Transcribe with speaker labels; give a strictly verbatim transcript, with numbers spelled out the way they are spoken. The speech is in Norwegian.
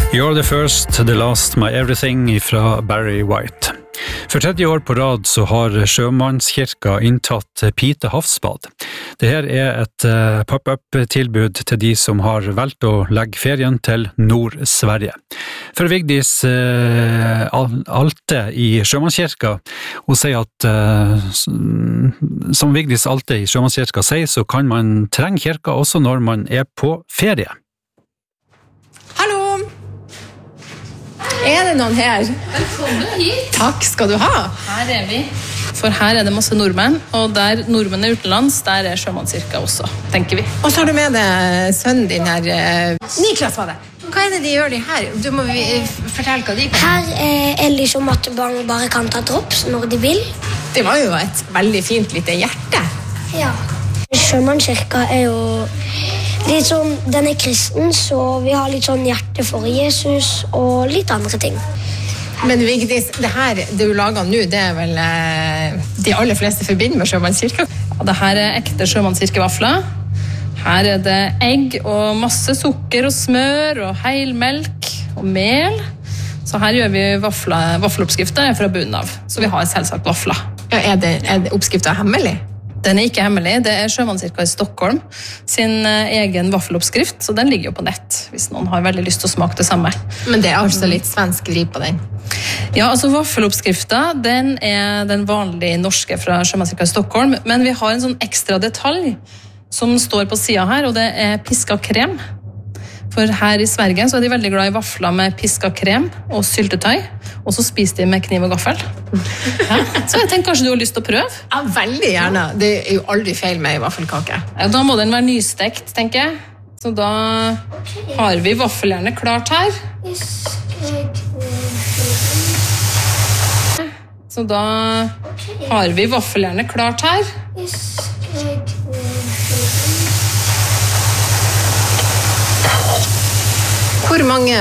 Speaker 1: You're the first, the last, my everything fra Barry White. For tredje år på rad så har Sjømannskirka inntatt Pite havsbad. Dette er et uh, pop-up-tilbud til de som har valgt å legge ferien til Nord-Sverige. For Vigdis uh, Alte i Sjømannskirka, hun sier at uh, som Vigdis Alte i Sjømannskirka sier, så kan man trenge kirka også når man er på ferie.
Speaker 2: Er det noen her?
Speaker 3: Velkommen hit.
Speaker 2: Takk skal du ha.
Speaker 3: Her er vi. For her er det masse nordmenn, og der nordmenn er utenlands, der er Sjømannskirka også, tenker vi.
Speaker 2: Og så har du med deg sønnen din her. Niklas var det. Hva er det de gjør de her? Du må vi fortelle hva de kan.
Speaker 4: Her er Ellie som at barn bare kan ta drops når de vil.
Speaker 2: Det var jo et veldig fint lite hjerte.
Speaker 4: Ja. Sjømannskirka er jo litt sånn, den er kristen, så vi har litt sånn hjerte for Jesus og litt andre ting.
Speaker 2: Men Vigdis, det her du lager nå, det er vel eh, de aller fleste forbinder med Sjømannskirka?
Speaker 3: Ja, det her er ekte sjømannskirkevafler. Her er det egg og masse sukker og smør og heilmelk og mel. Så her gjør vi vafler, vaffeloppskrifter fra bunnen av, så vi har selvsagt vafler.
Speaker 2: Ja, er det, er det oppskriften hemmelig?
Speaker 3: Den er ikke hemmelig, det er Sjømannskirka i Stockholm sin egen vaffeloppskrift, så den ligger jo på nett, hvis noen har veldig lyst til å smake det samme.
Speaker 2: Men det er altså litt svensk vri på den?
Speaker 3: Ja, altså vaffeloppskriften, den er den vanlige norske fra Sjømannskirka i Stockholm, men vi har en sånn ekstra detalj som står på siden her, og det er pisket krem. For her i Sverige så er de veldig glad i vafler med pisket krem og syltetøy, og så spiser de med kniv og gaffel. Ja, så jeg tenker kanskje du har lyst til å prøve?
Speaker 2: Ja, veldig gjerne. Det er jo aldri feil med en vaffelkake.
Speaker 3: Ja, da må den være nystekt, tenker jeg. Så da har vi vaffeljernet klart her. Så da har vi vaffeljernet klart her.
Speaker 2: Hvor mange